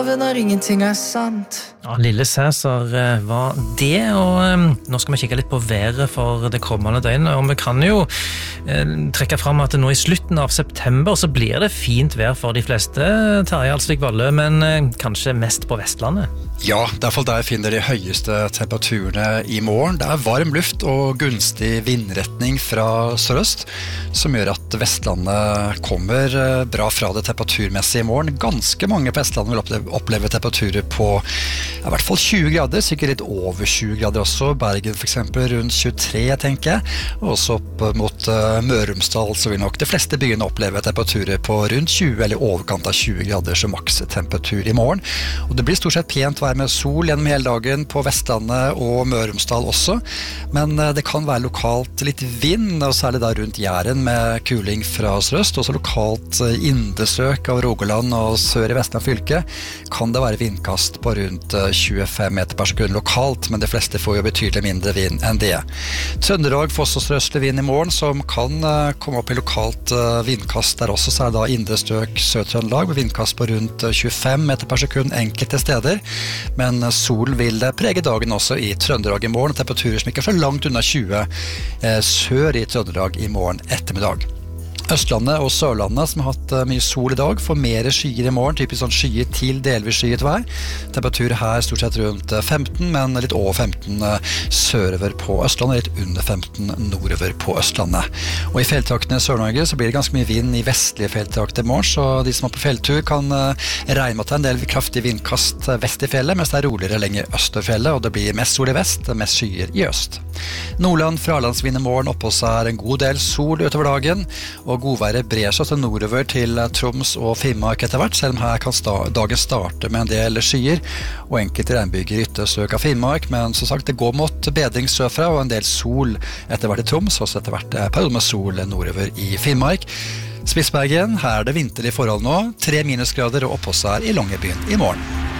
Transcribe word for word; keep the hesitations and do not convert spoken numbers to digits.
Når ingenting er sant. Ja, Lille Cæsar var det, og um, nå skal vi kikke litt på været for det kommende døgnet, og vi kan jo uh, trekke frem at nå i slutten av september så blir det fint vær for de fleste, Terje Alsvik Valle, men uh, kanskje mest på Vestlandet. Ja, det er i hvert fall der jeg finner de høyeste temperaturene i morgen. Det er varm luft og gunstig vindretning fra sørøst, som gjør at Vestlandet kommer bra fra det temperaturmessige i morgen. Ganske mange på Vestlandet vil oppleve, oppleve temperaturer på i hvert fall tjue grader, sikkert litt over tjue grader også. Bergen for eksempel rundt tjuetre, tenker jeg. Og også opp mot uh, Møre og Romsdal, så vil nok de fleste byene oppleve temperaturer på rundt tjue eller overkant av tjue grader som makstemperatur i morgen. Og det blir stort sett pent vær med sol gjennom hele dagen på Vestlandet og Møre og Romsdal også, men det kan være lokalt litt vind, og særlig da rundt Jæren med kuling fra sørøst, også lokalt indre strøk av Rogaland og sør i Vestland fylke kan det være vindkast på rundt tjuefem meter per sekund lokalt, men de fleste får jo betydelig mindre vind enn det. Trøndelag får også sørøstlig vind i morgen, som kan komme opp i lokalt vindkast der også, særlig da indre strøk Sør-Trøndelag med vindkast på rundt tjuefem meter per sekund enkelte steder, men solen vil prege dagen også i Trøndelag i morgen, temperaturer som ikke er for langt unna tjue eh, sør i Trøndelag i morgen ettermiddag. Østlandet og Sørlandet, som har hatt mye sol i dag, får mer skyer i morgen, typisk sånn skyer til delvis skyet vær. Temperaturer her stort sett rundt femten, men litt over femten sørover på Østlandet, litt under femten nordover på Østlandet. Og i fjelltraktene i Sør-Norge så blir det ganske mye vind i vestlige fjelltrakter i morgen, så de som er på fjelltur kan regne med at det er en del kraftig vindkast vest i fjellet, mens det er roligere lenger øst i fjellet, og det blir mest sol i vest, mest skyer i øst. Nordland, fralandsvind i morgen, oppå seg er en god del sol utover dagen, og godværet brer seg til nordover til Troms og Finnmark etter hvert, selv om her kan sta dagen starte med en del skyer og enkelte regnbyger i ytterstrøk av Finnmark, men som sagt, det går mot bedring sørfra og en del sol etter hvert i Troms, og etter hvert periode med sol nordover i Finnmark. Spitsbergen, her er det vinterlige forhold nå, tre minusgrader og oppå seg i Longyearbyen i morgen.